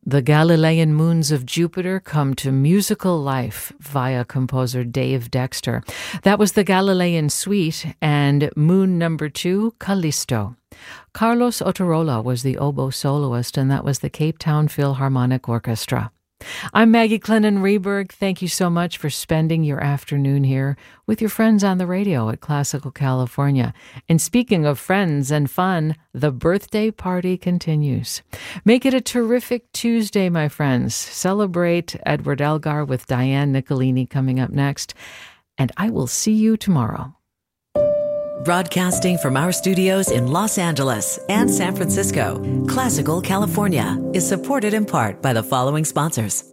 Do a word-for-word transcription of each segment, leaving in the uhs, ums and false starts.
The Galilean moons of Jupiter come to musical life via composer Dave Dexter. That was the Galilean Suite and moon number two, Callisto. Carlos Oterola was the oboe soloist, and that was the Cape Town Philharmonic Orchestra. I'm Maggie Clennon Rehberg. Thank you so much for spending your afternoon here with your friends on the radio at Classical California. And speaking of friends and fun, the birthday party continues. Make it a terrific Tuesday, my friends. Celebrate Edward Elgar with Diane Nicolini coming up next. And I will see you tomorrow. Broadcasting from our studios in Los Angeles and San Francisco, Classical California is supported in part by the following sponsors.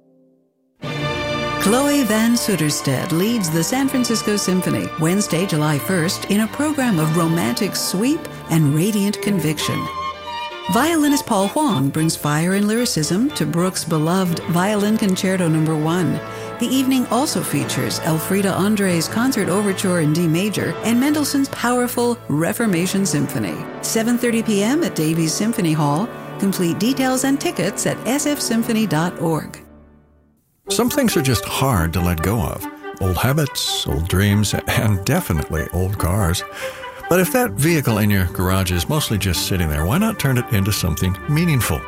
Chloe Van Sutterstedt leads the San Francisco Symphony Wednesday, July first in a program of romantic sweep and radiant conviction. Violinist Paul Huang brings fire and lyricism to Bruch's beloved Violin Concerto Number One. The evening also features Elfrida Andre's Concert Overture in D Major and Mendelssohn's powerful Reformation Symphony. seven thirty p.m. at Davies Symphony Hall. Complete details and tickets at s f symphony dot org. Some things are just hard to let go of. Old habits, old dreams, and definitely old cars. But if that vehicle in your garage is mostly just sitting there, why not turn it into something meaningful?